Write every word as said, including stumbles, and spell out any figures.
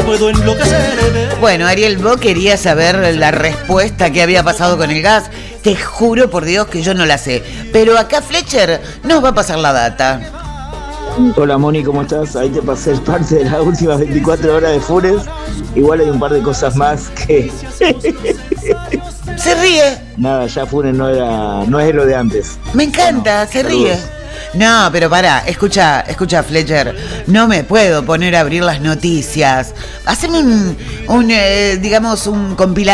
puedo enloquecer. Bueno, Ariel, vos querías saber la respuesta que había pasado con el gas. Te juro por Dios que yo no la sé. Pero acá Fletcher nos va a pasar la data. Hola Moni, ¿cómo estás? Ahí te pasé el parte de las últimas veinticuatro horas de Fures. Igual hay un par de cosas más que... Se ríe. Nada, ya Funes no era, no es lo de antes. Me encanta, Bueno, se saludos. ríe. No, pero pará, escucha, escucha Fletcher, no me puedo poner a abrir las noticias. Haceme un, un eh, digamos, un compilado